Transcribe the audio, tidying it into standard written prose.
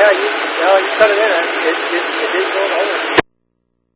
Yeah, you cut it in. It didn't go over.